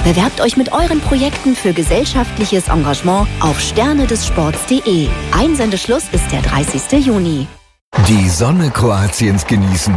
Bewerbt euch mit euren Projekten für gesellschaftliches Engagement auf sternedessports.de. Einsendeschluss ist der 30. Juni. Die Sonne Kroatiens genießen.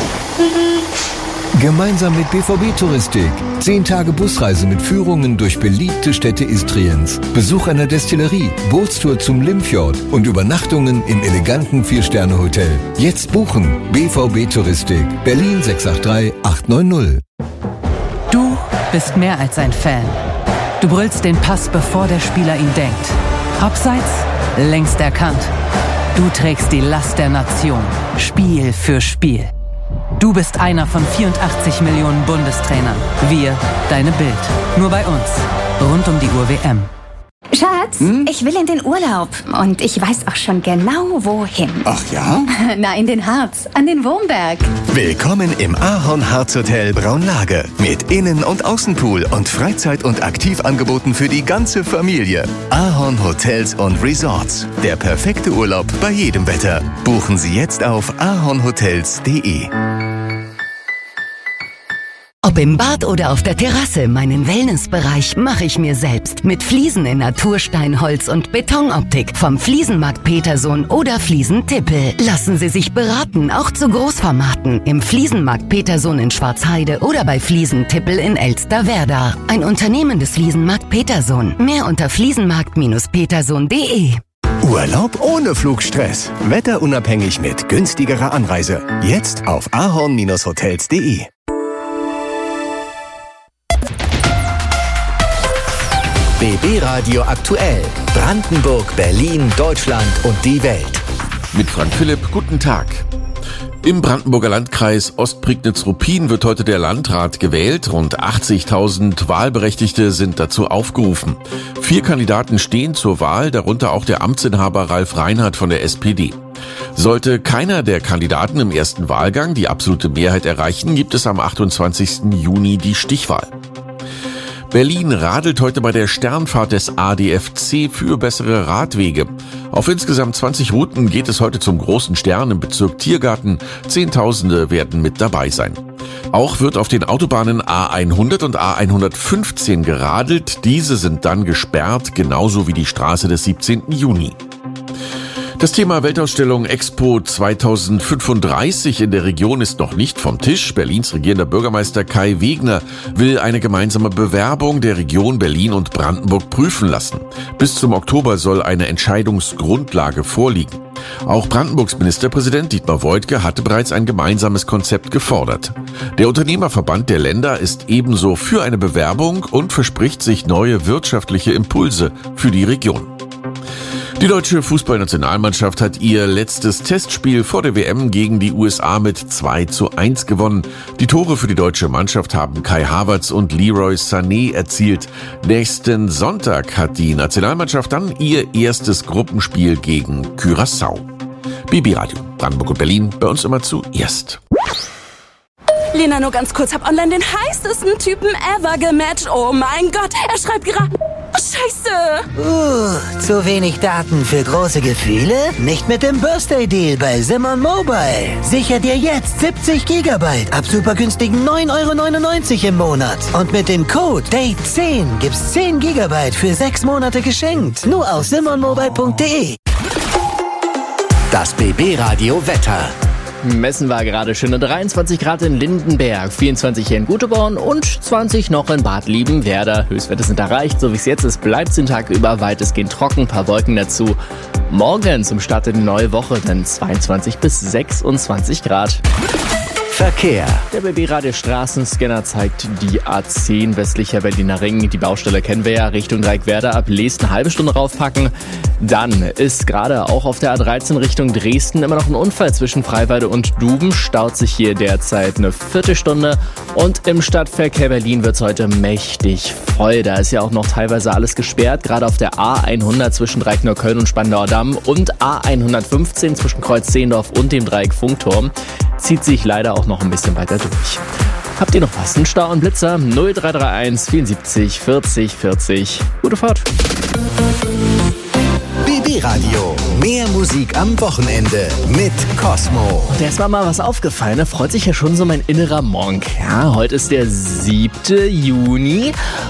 Gemeinsam mit BVB Touristik. 10 Tage Busreise mit Führungen durch beliebte Städte Istriens. Besuch einer Destillerie, Bootstour zum Limfjord und Übernachtungen im eleganten 4-Sterne-Hotel. Jetzt buchen. BVB Touristik. Berlin 683 890. Du bist mehr als ein Fan. Du brüllst den Pass, bevor der Spieler ihn denkt. Abseits? Längst erkannt. Du trägst die Last der Nation. Spiel für Spiel. Du bist einer von 84 Millionen Bundestrainern. Wir, deine Bild. Nur bei uns. Rund um die Uhr WM. Schatz, ich will in den Urlaub. Und ich weiß auch schon genau, wohin. Ach ja? Na, in den Harz, an den Wurmberg. Willkommen im Ahorn Harz Hotel Braunlage. Mit Innen- und Außenpool und Freizeit- und Aktivangeboten für die ganze Familie. Ahorn Hotels und Resorts. Der perfekte Urlaub bei jedem Wetter. Buchen Sie jetzt auf ahornhotels.de. Ob im Bad oder auf der Terrasse, meinen Wellnessbereich mache ich mir selbst. Mit Fliesen in Naturstein, Holz und Betonoptik. Vom Fliesenmarkt Petersohn oder Fliesen-Tippel. Lassen Sie sich beraten, auch zu Großformaten. Im Fliesenmarkt Petersohn in Schwarzheide oder bei Fliesen-Tippel in Elsterwerda. Ein Unternehmen des Fliesenmarkt Petersohn. Mehr unter fliesenmarkt-petersohn.de. Urlaub ohne Flugstress. Wetterunabhängig mit günstigerer Anreise. Jetzt auf ahorn-hotels.de. BB Radio aktuell. Brandenburg, Berlin, Deutschland und die Welt. Mit Frank Philipp, guten Tag. Im Brandenburger Landkreis Ostprignitz-Ruppin wird heute der Landrat gewählt. Rund 80.000 Wahlberechtigte sind dazu aufgerufen. 4 Kandidaten stehen zur Wahl, darunter auch der Amtsinhaber Ralf Reinhardt von der SPD. Sollte keiner der Kandidaten im ersten Wahlgang die absolute Mehrheit erreichen, gibt es am 28. Juni die Stichwahl. Berlin radelt heute bei der Sternfahrt des ADFC für bessere Radwege. Auf insgesamt 20 Routen geht es heute zum großen Stern im Bezirk Tiergarten. Zehntausende werden mit dabei sein. Auch wird auf den Autobahnen A100 und A115 geradelt. Diese sind dann gesperrt, genauso wie die Straße des 17. Juni. Das Thema Weltausstellung Expo 2035 in der Region ist noch nicht vom Tisch. Berlins regierender Bürgermeister Kai Wegner will eine gemeinsame Bewerbung der Region Berlin und Brandenburg prüfen lassen. Bis zum Oktober soll eine Entscheidungsgrundlage vorliegen. Auch Brandenburgs Ministerpräsident Dietmar Woidke hatte bereits ein gemeinsames Konzept gefordert. Der Unternehmerverband der Länder ist ebenso für eine Bewerbung und verspricht sich neue wirtschaftliche Impulse für die Region. Die deutsche Fußballnationalmannschaft hat ihr letztes Testspiel vor der WM gegen die USA mit 2:1 gewonnen. Die Tore für die deutsche Mannschaft haben Kai Havertz und Leroy Sané erzielt. Nächsten Sonntag hat die Nationalmannschaft dann ihr erstes Gruppenspiel gegen Curaçao. BB Radio, Brandenburg und Berlin, bei uns immer zuerst. Lena, nur ganz kurz, hab online den heißesten Typen ever gematcht. Oh mein Gott, er schreibt gerade... Scheiße! Zu wenig Daten für große Gefühle? Nicht mit dem Birthday Deal bei Simon Mobile. Sicher dir jetzt 70 GB ab super günstigen 9,99 € im Monat. Und mit dem Code DATE10 gibt's 10 GB für 6 Monate geschenkt. Nur auf simonmobile.de. Das BB Radio Wetter. Messen war gerade schöne 23 Grad in Lindenberg, 24 hier in Guteborn und 20 noch in Bad Liebenwerda. Höchstwerte sind erreicht, so wie es jetzt ist, bleibt es den Tag über weitestgehend trocken, ein paar Wolken dazu. Morgen zum Start in die neue Woche dann 22 bis 26 Grad. Verkehr. Der BB-Radio Straßenscanner zeigt die A10 westlicher Berliner Ring. Die Baustelle kennen wir ja, Richtung Dreieckwerder ab Leest eine halbe Stunde raufpacken. Dann ist gerade auch auf der A13 Richtung Dresden immer noch ein Unfall zwischen Freiwalde und Duben. Staut sich hier derzeit eine Viertelstunde. Und im Stadtverkehr Berlin wird es heute mächtig voll. Da ist ja auch noch teilweise alles gesperrt. Gerade auf der A100 zwischen Dreieck-Neukölln und Spandauer Damm und A115 zwischen Kreuz-Zehlendorf und dem Dreieck Funkturm. Zieht sich leider auch noch ein bisschen weiter durch. Habt ihr noch was? Ein Stau und Blitzer 0331 74 40 40. Gute Fahrt. BB Radio. Mehr Musik am Wochenende mit Cosmo. Und erst mal was aufgefallen, da freut sich ja schon so mein innerer Monk. Ja, heute ist der 7. Juni